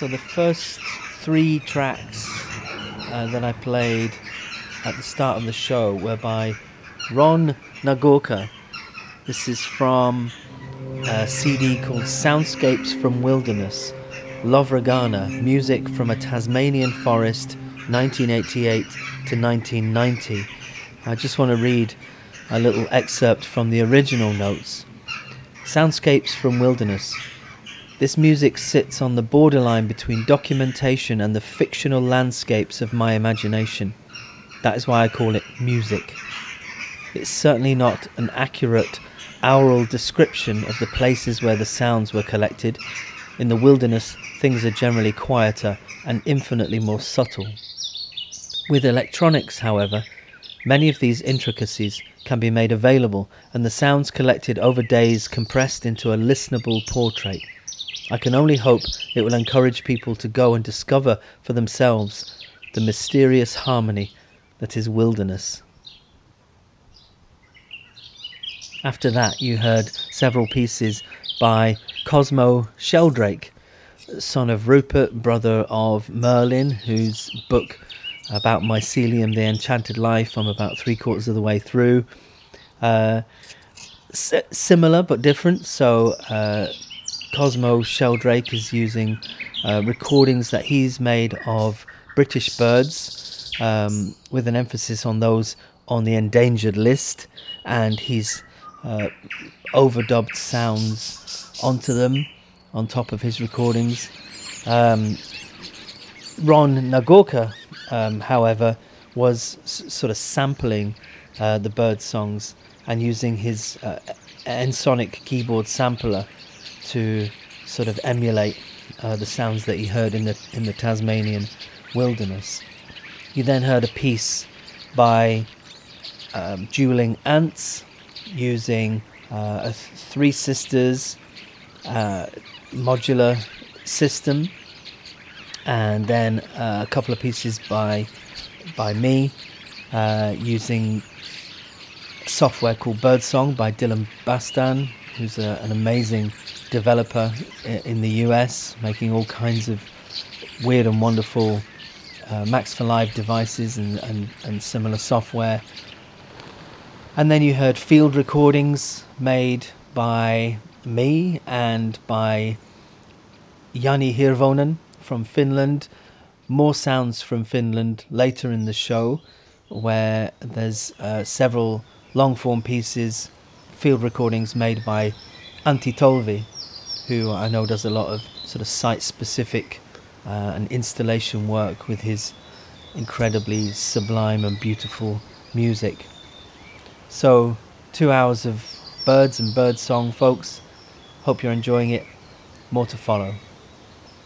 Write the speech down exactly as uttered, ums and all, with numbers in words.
So the first three tracks uh, that I played at the start of the show were by Ron Nagorka. This is from a C D called Soundscapes from Wilderness, Lovragana, Music from a Tasmanian Forest, nineteen eighty-eight to nineteen ninety. I just want to read a little excerpt from the original notes. Soundscapes from Wilderness. This music sits on the borderline between documentation and the fictional landscapes of my imagination. That is why I call it music. It's certainly not an accurate aural description of the places where the sounds were collected. In the wilderness, things are generally quieter and infinitely more subtle. With electronics, however, many of these intricacies can be made available, and the sounds collected over days compressed into a listenable portrait. I can only hope it will encourage people to go and discover for themselves the mysterious harmony that is wilderness. After that, you heard several pieces by Cosmo Sheldrake, son of Rupert, brother of Merlin, whose book about Mycelium, The Enchanted Life, I'm about three quarters of the way through. Uh, s- similar but different. So uh, Cosmo Sheldrake is using uh, recordings that he's made of British birds, um, with an emphasis on those on the endangered list, and he's uh, overdubbed sounds onto them on top of his recordings. Um, Ron Nagorka, um, however, was s- sort of sampling uh, the bird songs and using his uh, Ensoniq keyboard sampler to sort of emulate uh, the sounds that he heard in the in the Tasmanian wilderness. You then heard a piece by um, Dueling Ants using uh, a Three Sisters uh, modular system, and then uh, a couple of pieces by by me uh, using software called Birdsong by Dylan Bastan, who's a, an amazing developer in the U S, making all kinds of weird and wonderful uh, Max for Live devices and, and, and similar software. And then you heard field recordings made by me and by Jani Hirvonen from Finland. More sounds from Finland later in the show, where there's uh, several long-form pieces, field recordings made by Antti Tolvi, who I know does a lot of sort of site-specific uh, and installation work with his incredibly sublime and beautiful music. So, two hours of birds and bird song, folks. Hope you're enjoying it. More to follow.